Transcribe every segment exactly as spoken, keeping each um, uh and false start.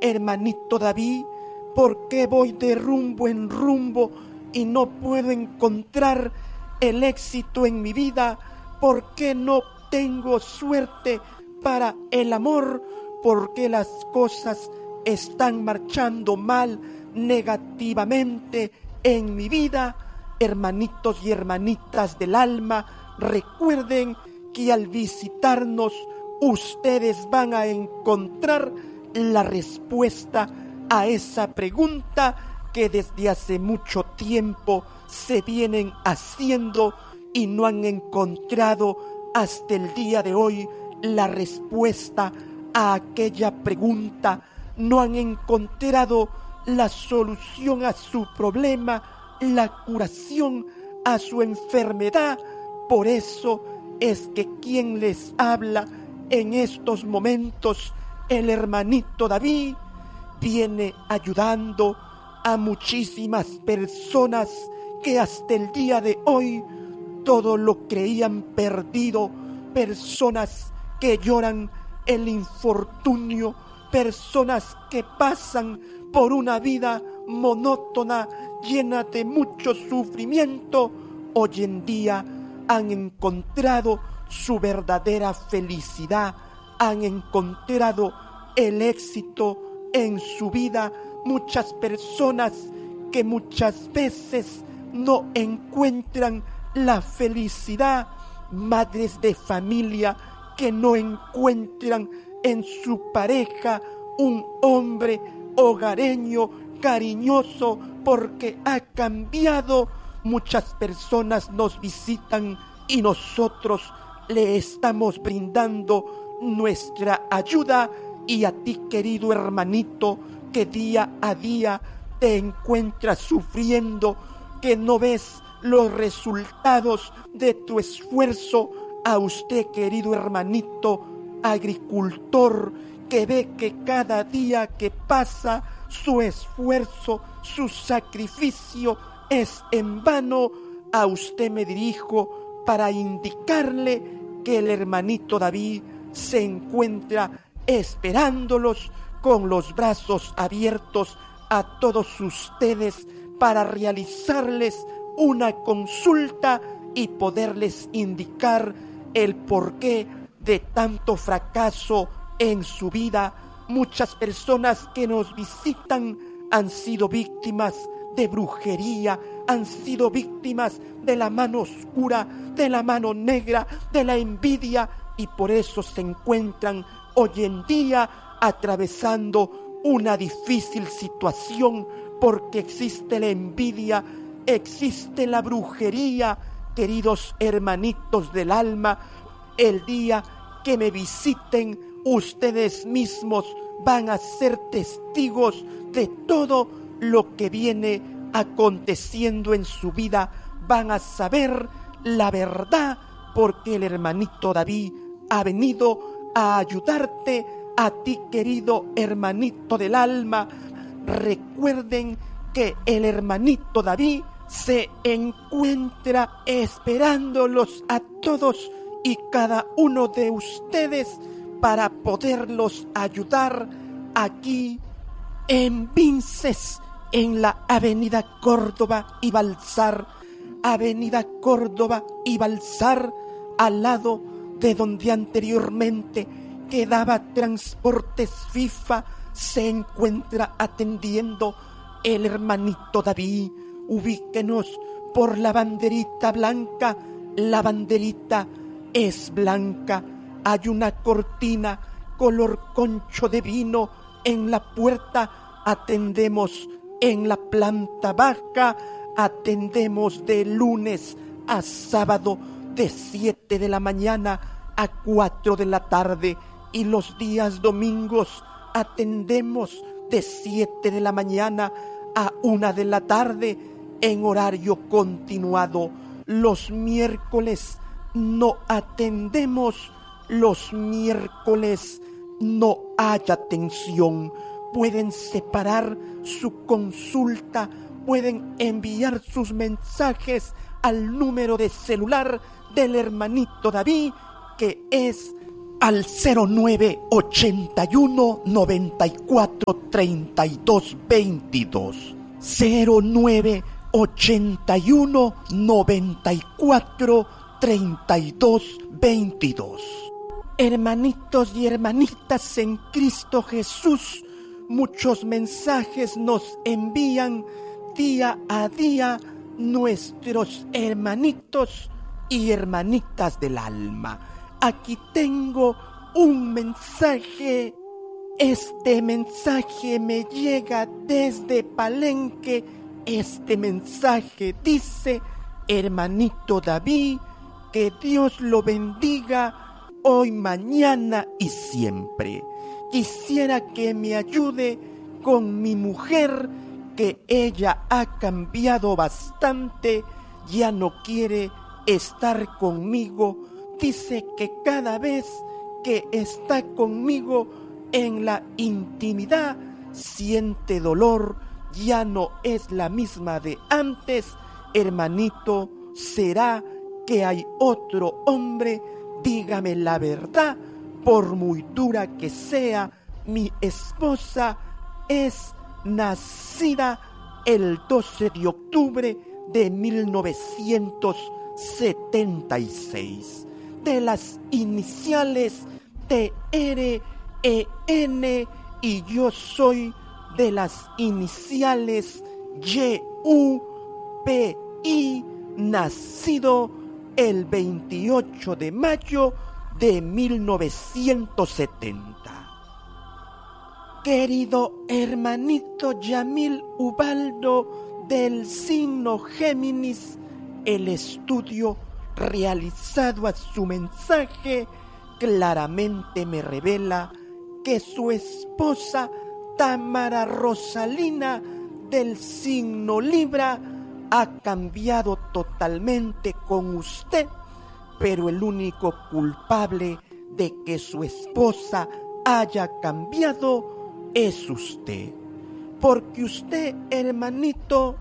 hermanito David, ¿por qué voy de rumbo en rumbo y no puedo encontrar el éxito en mi vida? ¿Por qué no tengo suerte para el amor? ¿Por qué las cosas están marchando mal negativamente en mi vida? Hermanitos y hermanitas del alma, recuerden que al visitarnos ustedes van a encontrar la respuesta a esa pregunta que desde hace mucho tiempo se vienen haciendo y no han encontrado hasta el día de hoy la respuesta a aquella pregunta. No han encontrado la solución a su problema, la curación a su enfermedad. Por eso es que quien les habla en estos momentos, el hermanito David, viene ayudando a muchísimas personas que hasta el día de hoy todo lo creían perdido, personas que lloran el infortunio, personas que pasan por una vida monótona, llena de mucho sufrimiento. Hoy en día han encontrado su verdadera felicidad, han encontrado el éxito en su vida. Muchas personas que muchas veces no encuentran la felicidad, madres de familia que no encuentran en su pareja un hombre hogareño, cariñoso, porque ha cambiado. Muchas personas nos visitan y nosotros le estamos brindando nuestra ayuda. Y a ti, querido hermanito, que día a día te encuentras sufriendo, que no ves los resultados de tu esfuerzo, a usted, querido hermanito agricultor, que ve que cada día que pasa su esfuerzo, su sacrificio es en vano, a usted me dirijo para indicarle que el hermanito David se encuentra esperándolos con los brazos abiertos a todos ustedes para realizarles una consulta y poderles indicar el porqué de tanto fracaso en su vida. Muchas personas que nos visitan han sido víctimas de brujería, han sido víctimas de la mano oscura, de la mano negra, de la envidia, y por eso se encuentran hoy en día atravesando una difícil situación, porque existe la envidia, existe la brujería. Queridos hermanitos del alma, el día que me visiten, ustedes mismos van a ser testigos de todo lo que viene aconteciendo en su vida. Van a saber la verdad, porque el hermanito David ha venido a ayudarte a ti, querido hermanito del alma. Recuerden que el hermanito David se encuentra esperándolos a todos y cada uno de ustedes para poderlos ayudar aquí en Vinces, en la avenida Córdoba y Balsar, avenida Córdoba y Balsar, al lado de donde anteriormente quedaba Transportes FIFA, se encuentra atendiendo el hermanito David. Ubíquenos por la banderita blanca, la banderita es blanca. Hay una cortina color concho de vino en la puerta. Atendemos en la planta baja, atendemos de lunes a sábado de siete de la mañana a cuatro de la tarde, y los días domingos atendemos de siete de la mañana a una de la tarde en horario continuado. Los miércoles no atendemos, los miércoles no hay atención. Pueden separar su consulta, pueden enviar sus mensajes al número de celular del hermanito David, que es al cero nueve ochenta y uno noventa y cuatro treinta y dos veintidós. cero nueve ochenta y uno noventa y cuatro treinta y dos veintidós. Hermanitos y hermanitas en Cristo Jesús, muchos mensajes nos envían día a día nuestros hermanitos y hermanitas del alma. Aquí tengo un mensaje. Este mensaje me llega desde Palenque. Este mensaje dice: hermanito David, que Dios lo bendiga hoy, mañana y siempre. Quisiera que me ayude con mi mujer, que ella ha cambiado bastante, ya no quiere estar conmigo. Dice que cada vez que está conmigo en la intimidad siente dolor, ya no es la misma de antes. Hermanito, ¿será que hay otro hombre? Dígame la verdad, por muy dura que sea. Mi esposa es nacida el doce de octubre de mil novecientos setenta y seis, de las iniciales T R E N, y yo soy de las iniciales Y U P I, nacido el veintiocho de mayo de mil novecientos setenta. Querido hermanito Yamil Ubaldo del signo Géminis, el estudio realizado a su mensaje claramente me revela que su esposa Tamara Rosalina del signo Libra ha cambiado totalmente con usted, pero el único culpable de que su esposa haya cambiado es usted, porque usted, hermanito,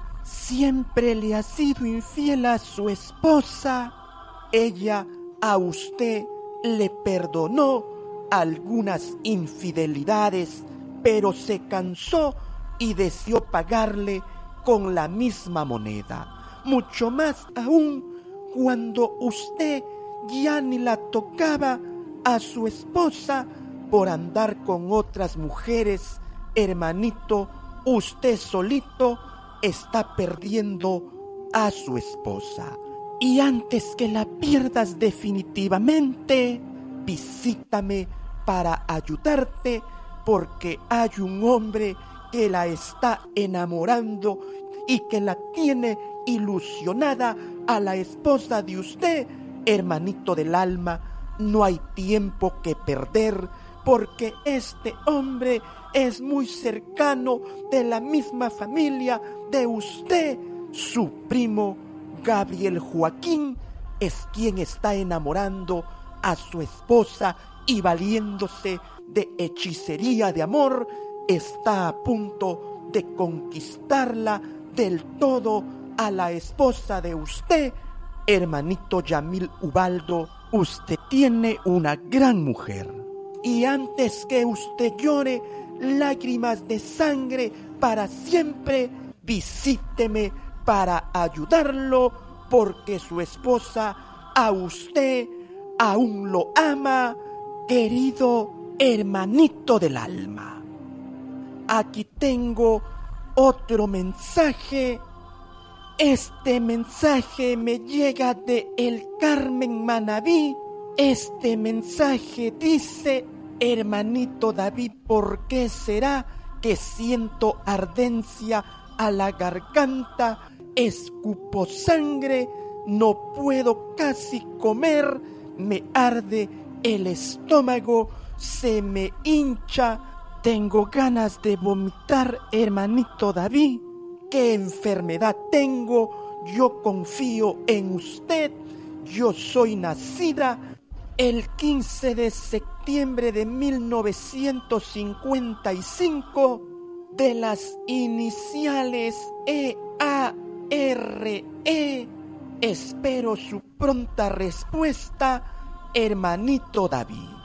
siempre le ha sido infiel a su esposa. Ella a usted le perdonó algunas infidelidades, pero se cansó y deseó pagarle con la misma moneda. Mucho más aún cuando usted ya ni la tocaba a su esposa por andar con otras mujeres. Hermanito, usted solito está perdiendo a su esposa. Y antes que la pierdas definitivamente, visítame para ayudarte, porque hay un hombre que la está enamorando y que la tiene ilusionada a la esposa de usted. Hermanito del alma, no hay tiempo que perder, porque este hombre es muy cercano, de la misma familia de usted. Su primo Gabriel Joaquín es quien está enamorando a su esposa y valiéndose de hechicería de amor, está a punto de conquistarla del todo a la esposa de usted. Hermanito Yamil Ubaldo, usted tiene una gran mujer. Y antes que usted llore lágrimas de sangre para siempre, visíteme para ayudarlo, porque su esposa a usted aún lo ama, querido hermanito del alma. Aquí tengo otro mensaje. Este mensaje me llega de El Carmen Manabí. Este mensaje dice: hermanito David, ¿por qué será que siento ardencia a la garganta? Escupo sangre, no puedo casi comer, me arde el estómago, se me hincha, tengo ganas de vomitar. Hermanito David, ¿qué enfermedad tengo? Yo confío en usted. Yo soy nacida el quince de septiembre de mil novecientos cincuenta y cinco, de las iniciales E A R E. Espero su pronta respuesta, hermanito David.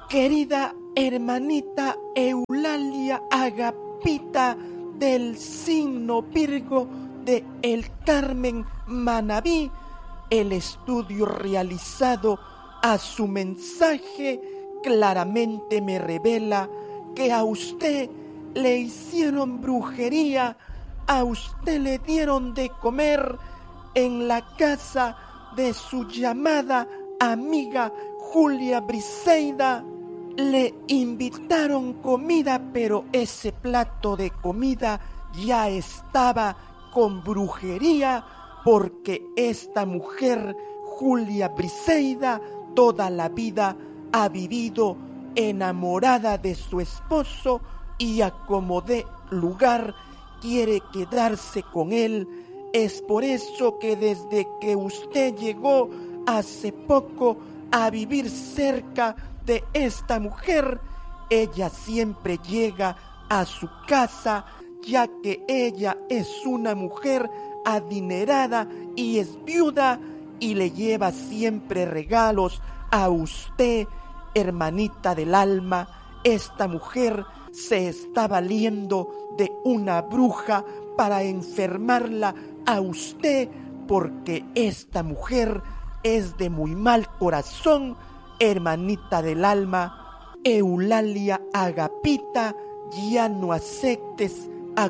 querida hermanita Eulalia Agapita del signo Virgo de El Carmen, Manabí, el estudio realizado a su mensaje claramente me revela que a usted le hicieron brujería, a usted le dieron de comer en la casa de su llamada amiga Julia Briseida. Le invitaron comida, pero ese plato de comida ya estaba con brujería, porque esta mujer, Julia Briseida, toda la vida ha vivido enamorada de su esposo y a como dé lugar quiere quedarse con él. Es por eso que desde que usted llegó hace poco a vivir cerca de esta mujer, ella siempre llega a su casa, ya que ella es una mujer adinerada y es viuda, y le lleva siempre regalos a usted, hermanita del alma. Esta mujer se está valiendo de una bruja para enfermarla a usted, porque esta mujer es de muy mal corazón. Hermanita del alma, Eulalia Agapita, ya no aceptes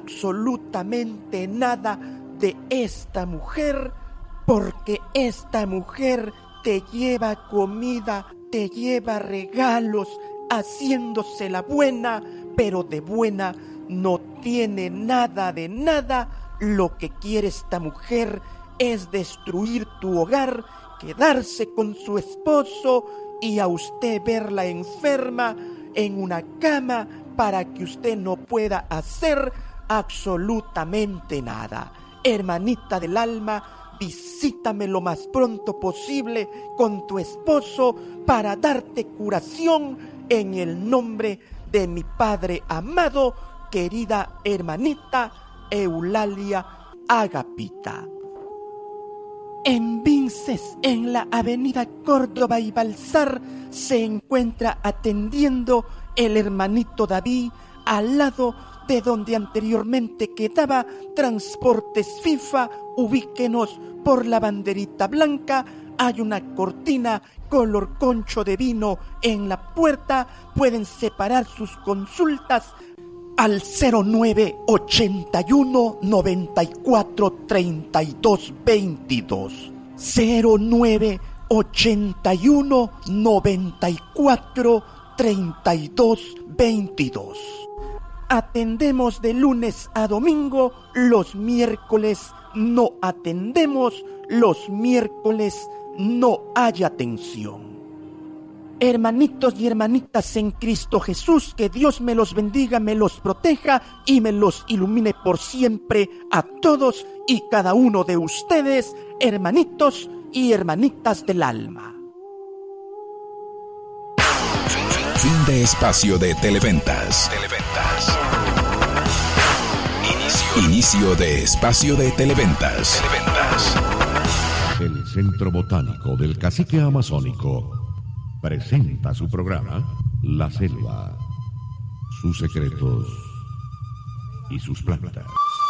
absolutamente nada de esta mujer, porque esta mujer te lleva comida, te lleva regalos, haciéndose la buena, pero de buena no tiene nada de nada. Lo que quiere esta mujer es destruir tu hogar, quedarse con su esposo y a usted verla enferma en una cama para que usted no pueda hacer absolutamente nada. Hermanita del alma, visítame lo más pronto posible con tu esposo para darte curación en el nombre de mi Padre amado, querida hermanita Eulalia Agapita. En Vinces, en la avenida Córdoba y Balsar, se encuentra atendiendo el hermanito David, al lado de donde anteriormente quedaba Transportes FIFA. Ubíquenos por la banderita blanca. Hay una cortina color concho de vino en la puerta. Pueden separar sus consultas al cero nueve ochenta y uno noventa y cuatro treinta y dos veintidós. cero nueve ochenta y uno noventa y cuatro treinta y dos veintidós. Atendemos de lunes a domingo, los miércoles no atendemos, los miércoles no hay atención. Hermanitos y hermanitas en Cristo Jesús, que Dios me los bendiga, me los proteja y me los ilumine por siempre a todos y cada uno de ustedes, hermanitos y hermanitas del alma. Fin de espacio de Televentas. Televentas. Inicio. Inicio de espacio de Televentas. Televentas. El Centro Botánico del Cacique Amazónico presenta su programa La Selva, sus secretos y sus plantas.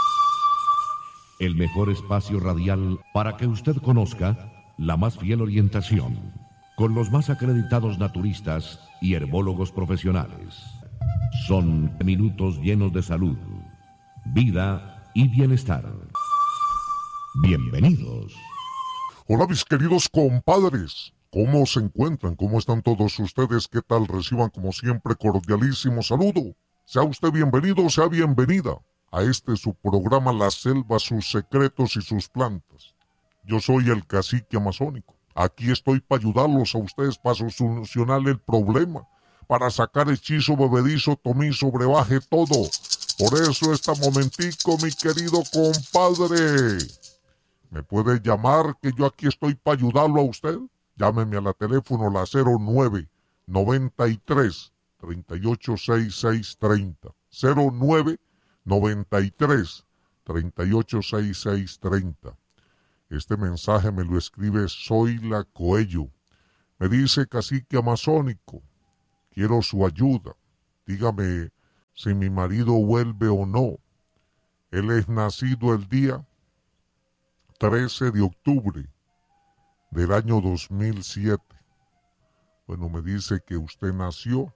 El mejor espacio radial para que usted conozca la más fiel orientación, con los más acreditados naturistas y herbólogos profesionales. Son minutos llenos de salud, vida y bienestar. Bienvenidos. Hola mis queridos compadres, ¿cómo se encuentran? ¿Cómo están todos ustedes? ¿Qué tal? Reciban como siempre cordialísimo saludo. Sea usted bienvenido, sea bienvenida a este su programa La Selva, sus secretos y sus plantas. Yo soy el cacique amazónico. Aquí estoy para ayudarlos a ustedes, para solucionar el problema, para sacar hechizo, bebedizo, tomizo, brebaje, todo. Por eso este momentico, mi querido compadre, me puede llamar, que yo aquí estoy para ayudarlo a usted. Llámeme a la teléfono la cero nueve noventa y tres treinta y ocho sesenta y seis treinta. cero nueve noventa y tres treinta y ocho sesenta y seis treinta. Este mensaje me lo escribe Zoila Coello. Me dice: cacique amazónico, quiero su ayuda. Dígame si mi marido vuelve o no. Él es nacido el día trece de octubre del año dos mil siete. Bueno, me dice que usted nació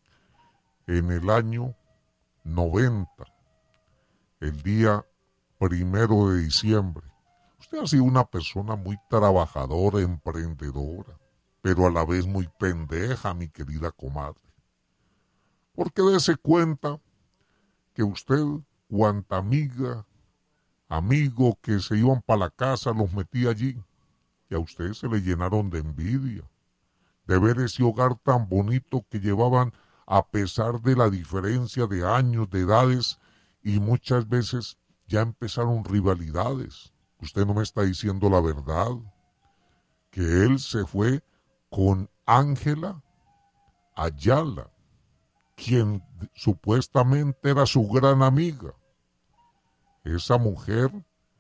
en el año noventa, el día primero de diciembre. Usted ha sido una persona muy trabajadora, emprendedora, pero a la vez muy pendeja, mi querida comadre. Porque dése cuenta que usted, cuanta amiga, amigo que se iban para la casa, los metía allí, y a usted se le llenaron de envidia, de ver ese hogar tan bonito que llevaban a pesar de la diferencia de años, de edades, y muchas veces ya empezaron rivalidades. Usted no me está diciendo la verdad, que él se fue con Ángela Ayala, quien supuestamente era su gran amiga. Esa mujer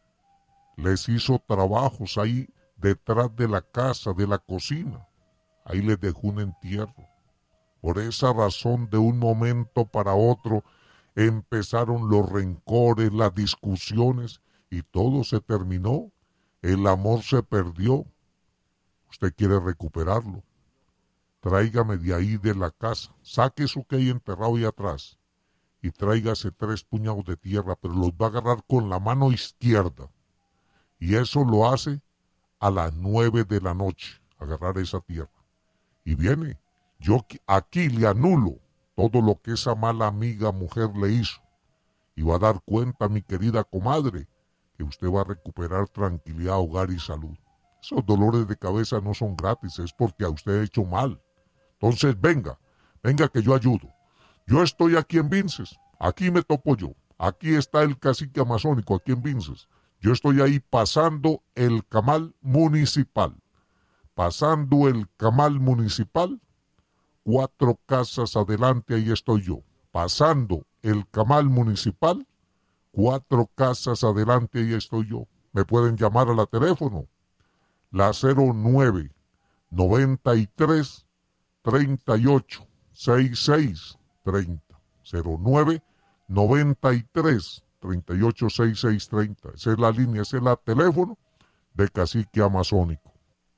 les hizo trabajos ahí detrás de la casa, de la cocina. Ahí les dejó un entierro. Por esa razón, de un momento para otro, empezaron los rencores, las discusiones, y todo se terminó. El amor se perdió. Usted quiere recuperarlo. Tráigame de ahí de la casa. Saque eso que hay enterrado ahí atrás. Y tráigase tres puñados de tierra, pero los va a agarrar con la mano izquierda. Y eso lo hace a las nueve de la noche, agarrar esa tierra. Y viene, yo aquí le anulo todo lo que esa mala amiga mujer le hizo. Y va a dar cuenta, mi querida comadre, que usted va a recuperar tranquilidad, hogar y salud. Esos dolores de cabeza no son gratis, es porque a usted ha hecho mal. Entonces venga, venga que yo ayudo. Yo estoy aquí en Vinces, aquí me topo yo. Aquí está el cacique amazónico, aquí en Vinces. Yo estoy ahí pasando el camal municipal. Pasando el camal municipal, cuatro casas adelante, ahí estoy yo. Pasando el camal municipal, cuatro casas adelante, ahí estoy yo. Me pueden llamar a la teléfono, la cero nueve, noventa y tres, treinta y ocho, sesenta y seis, treinta. cero nueve, noventa y tres, treinta y ocho, sesenta y seis, treinta. Esa es la línea, ese es el teléfono de Cacique Amazónico.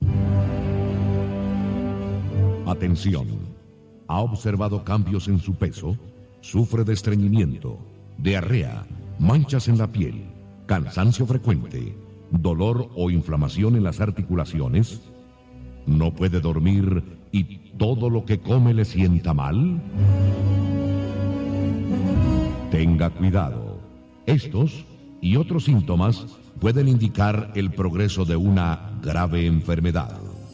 Atención. ¿Ha observado cambios en su peso? ¿Sufre de estreñimiento, diarrea, manchas en la piel, cansancio frecuente, dolor o inflamación en las articulaciones? ¿No puede dormir y todo lo que come le sienta mal? Tenga cuidado. Estos y otros síntomas pueden indicar el progreso de una grave enfermedad.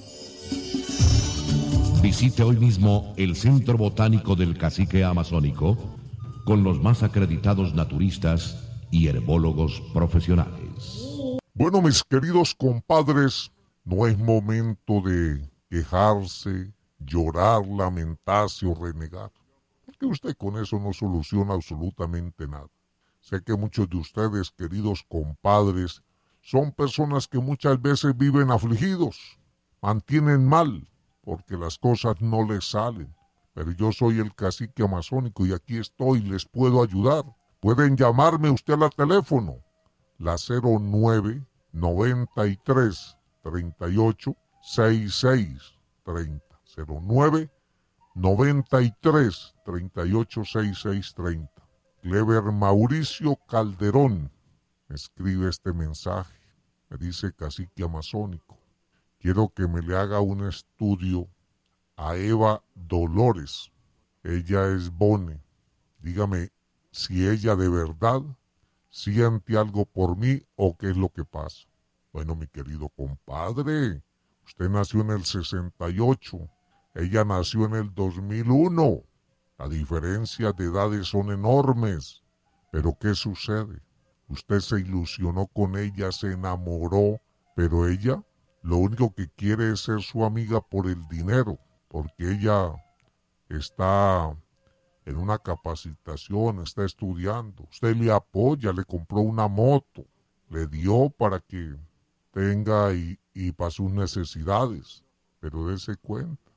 Visite hoy mismo el Centro Botánico del Cacique Amazónico con los más acreditados naturistas y herbólogos profesionales. Bueno, mis queridos compadres, no es momento de quejarse, llorar, lamentarse o renegar, porque usted con eso no soluciona absolutamente nada. Sé que muchos de ustedes, queridos compadres, son personas que muchas veces viven afligidos, mantienen mal, porque las cosas no les salen. Pero yo soy el cacique amazónico y aquí estoy, les puedo ayudar. Pueden llamarme usted al teléfono, la cero nueve, noventa y tres, treinta y ocho, sesenta y seis, treinta. cero nueve, noventa y tres, treinta y ocho, sesenta y seis, treinta. Clever Mauricio Calderón me escribe este mensaje. Me dice: Cacique Amazónico, quiero que me le haga un estudio a Eva Dolores. Ella es Bone. Dígame si ella de verdad siente algo por mí o qué es lo que pasa. Bueno, mi querido compadre, usted nació en el sesenta y ocho. Ella nació en el dos mil uno. Las diferencias de edades son enormes. Pero ¿qué sucede? Usted se ilusionó con ella, se enamoró, pero ella lo único que quiere es ser su amiga por el dinero, porque ella está en una capacitación, está estudiando. Usted le apoya, le compró una moto, le dio para que tenga y, y para sus necesidades. Pero dése cuenta,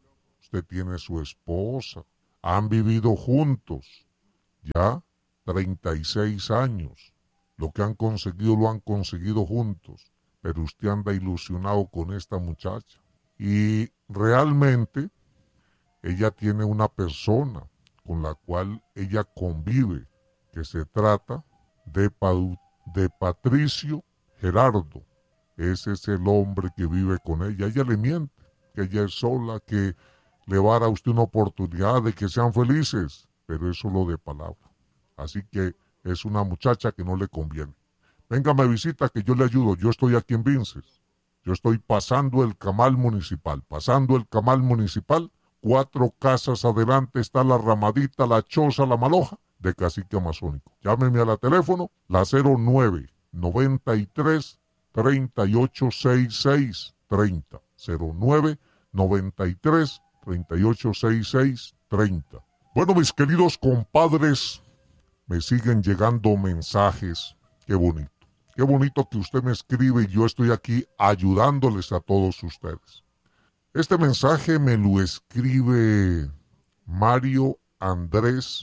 usted tiene su esposa, han vivido juntos, ya treinta y seis años. Lo que han conseguido lo han conseguido juntos, pero usted anda ilusionado con esta muchacha. Y realmente ella tiene una persona con la cual ella convive, que se trata de, pa de Patricio Gerardo. Ese es el hombre que vive con ella. Ella le miente, que ella es sola, que le va a dar a usted una oportunidad de que sean felices, pero eso lo de palabra. Así que es una muchacha que no le conviene. Venga, me visita que yo le ayudo. Yo estoy aquí en Vinces. Yo estoy pasando el camal municipal. Pasando el camal municipal, cuatro casas adelante está la ramadita, la choza, la maloja de Cacique Amazónico. Llámeme a la teléfono, la cero nueve, noventa y tres, treinta y ocho sesenta y seis treinta. cero nueve, noventa y tres, treinta y ocho sesenta y seis treinta. Bueno, mis queridos compadres, me siguen llegando mensajes. Qué bonito. Qué bonito que usted me escribe y yo estoy aquí ayudándoles a todos ustedes. Este mensaje me lo escribe Mario Andrés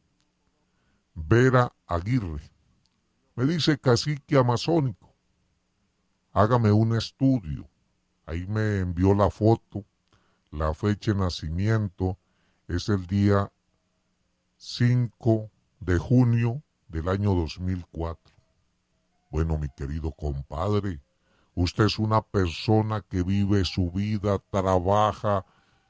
Vera Aguirre. Me dice: Cacique Amazónico, hágame un estudio. Ahí me envió la foto, la fecha de nacimiento es el día cinco de junio del año dos mil cuatro. Bueno, mi querido compadre, usted es una persona que vive su vida, trabaja,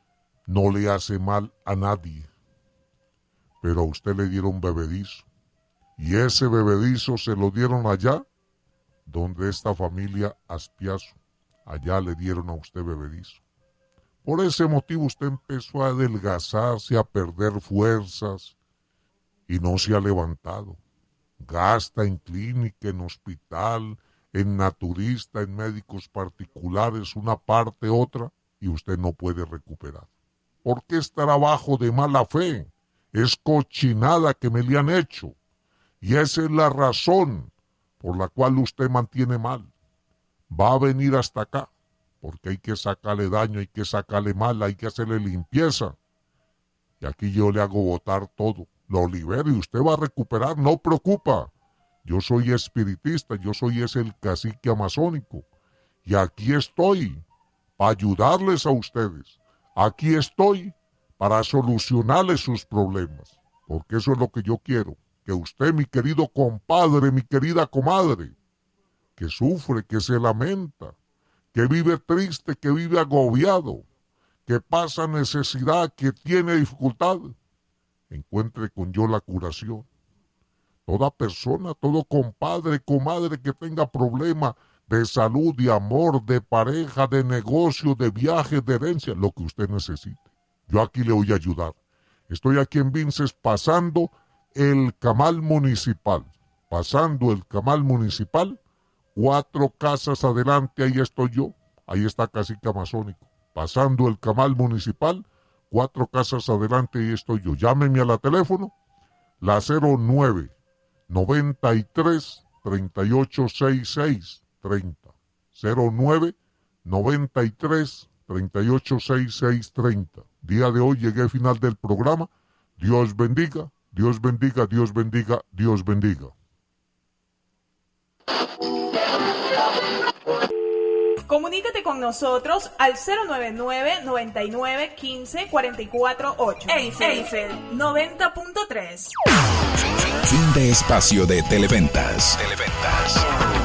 no le hace mal a nadie, pero a usted le dieron bebedizo, y ese bebedizo se lo dieron allá, donde esta familia Aspiazo, allá le dieron a usted bebedizo. Por ese motivo usted empezó a adelgazarse, a perder fuerzas, y no se ha levantado. Gasta en clínica, en hospital, en naturista, en médicos particulares, una parte, otra, y usted no puede recuperar. Porque es trabajo de mala fe, es cochinada que me le han hecho, y esa es la razón por la cual usted mantiene mal. Va a venir hasta acá, porque hay que sacarle daño, hay que sacarle mal, hay que hacerle limpieza, y aquí yo le hago botar todo. Lo libero y usted va a recuperar, no preocupa. Yo soy espiritista, yo soy ese el cacique amazónico. Y aquí estoy para ayudarles a ustedes. Aquí estoy para solucionarles sus problemas. Porque eso es lo que yo quiero. Que usted, mi querido compadre, mi querida comadre, que sufre, que se lamenta, que vive triste, que vive agobiado, que pasa necesidad, que tiene dificultad, encuentre con yo la curación. Toda persona, todo compadre, comadre que tenga problema de salud, de amor, de pareja, de negocio, de viaje, de herencia, lo que usted necesite. Yo aquí le voy a ayudar. Estoy aquí en Vinces pasando el camal municipal. Pasando el camal municipal, cuatro casas adelante, ahí estoy yo. Ahí está Cacique Amazónico. Pasando el camal municipal, cuatro casas adelante y estoy yo. Llámenme a la teléfono, la cero nueve, noventa y tres, treinta y ocho sesenta y seis treinta. cero nueve, noventa y tres, treinta y ocho sesenta y seis treinta. Día de hoy llegué al final del programa. Dios bendiga, Dios bendiga, Dios bendiga, Dios bendiga. Comunícate con nosotros al cero noventa y nueve, noventa y nueve, quince, cuarenta y cuatro ocho. Eiffel, Eiffel noventa punto tres. Fin de espacio de Televentas. Televentas.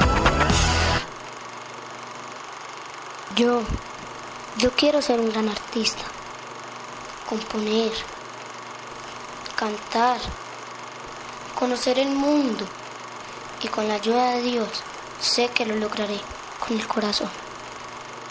Yo, yo quiero ser un gran artista. Componer, cantar, conocer el mundo. Y con la ayuda de Dios, sé que lo lograré con el corazón.